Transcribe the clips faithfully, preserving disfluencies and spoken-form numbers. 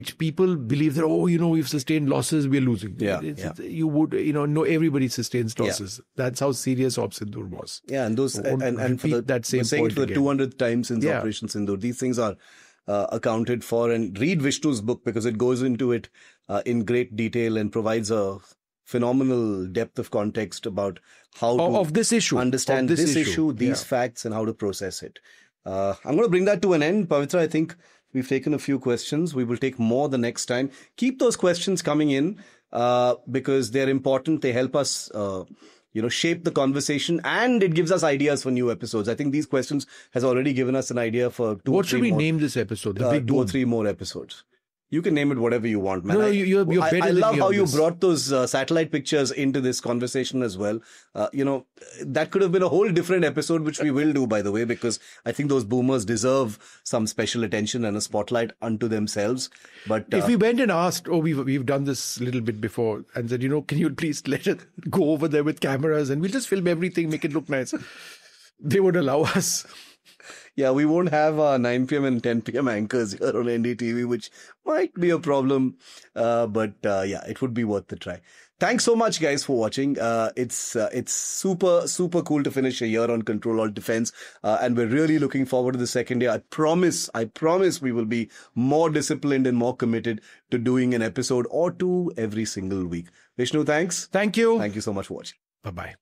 people believe that, oh, you know, we've sustained losses, we're losing. Yeah, it's, yeah. It's, you would, you know, no, everybody sustains losses. Yeah. That's how serious Operation Sindoor was. Yeah, and those, and, and, and for the, that same saying point for the again. two hundredth time since Yeah. Operation Sindoor, these things are uh, accounted for. And read Vishnu's book, because it goes into it uh, in great detail and provides a phenomenal depth of context about how of, to of this issue, understand this, this issue, issue these yeah. facts, and how to process it. Uh, I'm going to bring that to an end. Pavitra, I think we've taken a few questions. We will take more the next time. Keep those questions coming in uh, because they're important. They help us, uh, you know, shape the conversation, and it gives us ideas for new episodes. I think these questions has already given us an idea for two What or should three we more, name this episode? The uh, big two or boom. three more episodes. You can name it whatever you want, man. No, I, you, you're, you're better I, I than love me how on you this. brought those uh, satellite pictures into this conversation as well. Uh, you know, that could have been a whole different episode, which we will do, by the way, because I think those boomers deserve some special attention and a spotlight unto themselves. But uh, if we went and asked, oh, we've, we've done this a little bit before, and said, you know, can you please let it go over there with cameras and we'll just film everything, make it look nice. They would allow us. Yeah, we won't have uh, nine p.m. and ten p.m. anchors here on N D T V, which might be a problem. Uh, but uh, yeah, it would be worth the try. Thanks so much, guys, for watching. Uh, it's uh, it's super, super cool to finish a year on Control Alt Defense. Uh, and we're really looking forward to the second year. I promise, I promise we will be more disciplined and more committed to doing an episode or two every single week. Vishnu, thanks. Thank you. Thank you so much for watching. Bye-bye.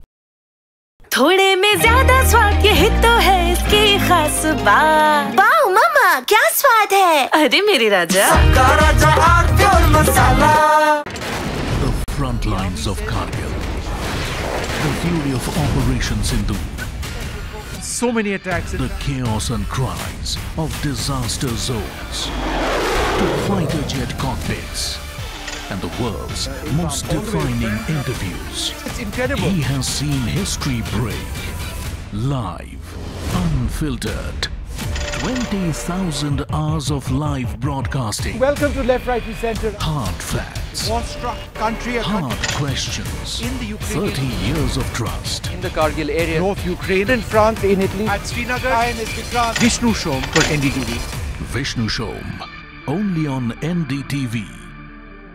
थोड़े में ज्यादा स्वाद यही तो है इसकी खास बात। वाओ मम्मा, क्या स्वाद है? अरे मेरे राजा, सबका राजा आर्थिक मसाला। The front lines of Kargil, the fury of Operation Sindoor, So many attacks. the chaos and cries of disaster zones, to fighter jet cockpits, and the world's most defining interviews. It's incredible. He has seen history break. Live, unfiltered. twenty thousand hours of live broadcasting. Welcome to Left, Right and Centre. Hard facts. War-struck country, a Hard country questions. in the Ukraine, thirty years of trust. in the Kargil area, North Ukraine, in France, in Italy, at Srinagar, I N S Vikrant. Vishnu Shom for N D T V. Vishnu Shom. Only on N D T V.